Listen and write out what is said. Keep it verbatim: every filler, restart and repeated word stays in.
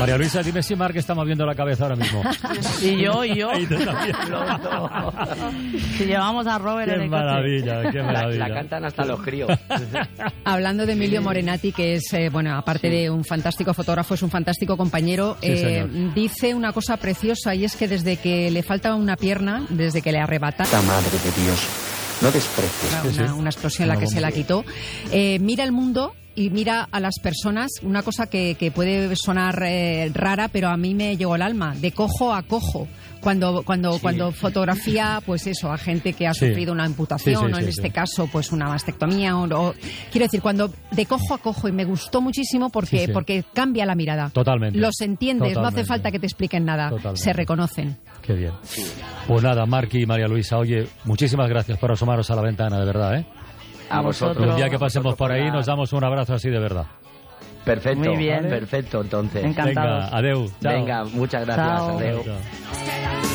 María Luisa, dime si Marc está moviendo la cabeza ahora mismo. Y yo, y yo. Y tú también. Si llevamos a Robert Qué en el maravilla, qué maravilla. La, la cantan hasta los críos. Hablando de Emilio Morenati, que es, eh, bueno, aparte de un fantástico fotógrafo, es un fantástico compañero, Sí, eh, señor. dice una cosa preciosa, y es que desde que le falta una pierna, desde que le arrebata... La madre de Dios, no desprecies. Una, Sí, sí. una, una explosión la Una que se bomba. la quitó. Eh, mira el mundo y mira a las personas, una cosa que, que puede sonar eh, rara, pero a mí me llegó al alma, de cojo a cojo. Cuando cuando Sí. cuando fotografía, pues eso, a gente que ha Sí. sufrido una amputación, Sí, sí, o en sí, este sí. caso, pues una mastectomía, o, o- quiero decir, cuando de cojo a cojo, y me gustó muchísimo porque Sí, sí. porque cambia la mirada. Totalmente. Los entiendes, no Totalmente. hace falta que te expliquen nada, Totalmente. se reconocen. Qué bien. Pues nada, Marc y María Luisa, oye, muchísimas gracias por asomaros a la ventana, de verdad, ¿eh? A vosotros. Un día que a pasemos vosotros por ahí la- nos damos un abrazo así de verdad. Perfecto. Muy bien. Perfecto, entonces. Encantados. Venga, adeu. Chao. Venga, muchas gracias. Chao. Adeu. Chao.